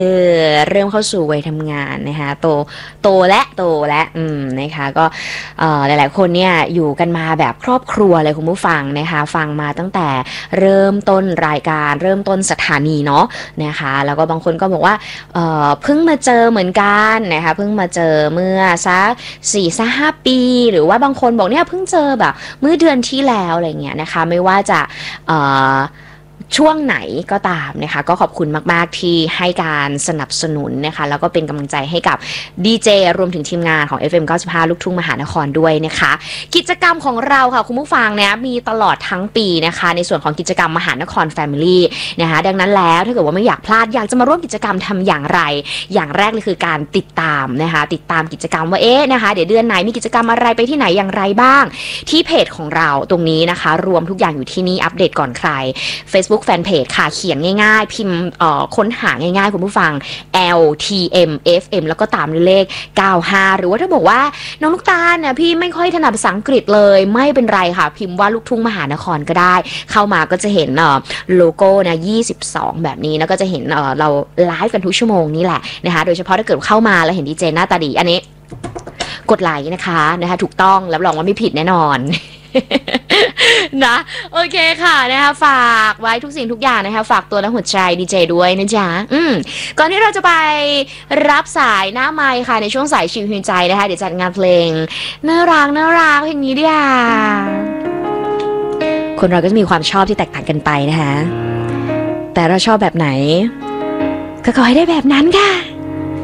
เริ่มเข้าสู่วัยทำงานนะคะโตและนะคะก็หลายๆคนเนี่ยอยู่กันมาแบบครอบครัวเลยคุณผู้ฟังนะคะฟังมาตั้งแต่เริ่มต้นรายการเริ่มต้นสถานีเนาะนะคะแล้วก็บางคนก็บอกว่าเพิ่งมาเจอเหมือนกันนะคะเพิ่งมาเจอเมื่อสัก4-5 ปีหรือว่าบางคนบอกเนี่ยเพิ่งเจอแบบเมื่อเดือนที่แล้วอะไรเงี้ยนะคะไม่ว่าจะช่วงไหนก็ตามนะคะก็ขอบคุณมากๆที่ให้การสนับสนุนนะคะแล้วก็เป็นกำลังใจให้กับดีเจรวมถึงทีมงานของ FM 95ลูกทุ่งมหานครด้วยนะคะกิจกรรมของเราค่ะคุณผู้ฟังเนี่ยมีตลอดทั้งปีนะคะในส่วนของกิจกรรมมหานคร Family นะคะดังนั้นแล้วถ้าเกิดว่าไม่อยากพลาดอยากจะมาร่วมกิจกรรมทำอย่างไรอย่างแรกเลยคือการติดตามนะคะติดตามกิจกรรมว่านะคะเดี๋ยวเดือนไหนมีกิจกรรมอะไรไปที่ไหนอย่างไรบ้างที่เพจของเราตรงนี้นะคะรวมทุกอย่างอยู่ที่นี่อัปเดตก่อนใคร Facebookแฟนเพจค่ะเขียนง่ายๆพิมพ์ค้นหาง่ายๆคุณผู้ฟัง LTMFM แล้วก็ตามด้วยเลข95หรือว่าถ้าบอกว่าน้องลูกตาลเนี่ยพี่ไม่ค่อยถนัดภาษาอังกฤษเลยไม่เป็นไรค่ะพิมพ์ว่าลูกทุ่งมหานครก็ได้เข้ามาก็จะเห็นโลโก้นะ22แบบนี้แล้วก็จะเห็นเราไลฟ์กันทุกชั่วโมงนี่แหละนะคะโดยเฉพาะถ้าเกิดเข้ามาแล้วเห็นดีเจหน้าตาดีอันนี้กดไลค์นะคะถูกต้องรับรองว่าไม่ผิดแน่นอนนะโอเคค่ะนะคะฝากไว้ทุกสิ่งทุกอย่างนะคะฝากตัวและหัวใจดีเจด้วยนะจ๊ะก่อนที่เราจะไปรับสายหน้าไมค์ค่ะในช่วงสายชิวหิวใจนะคะเดี๋ยวจัดงานเพลงน่ารักเพลงนี้ด้วยคนเราก็จะมีความชอบที่แตกต่างกันไปนะคะแต่เราชอบแบบไหนก็ขอให้ได้แบบนั้นค่ะ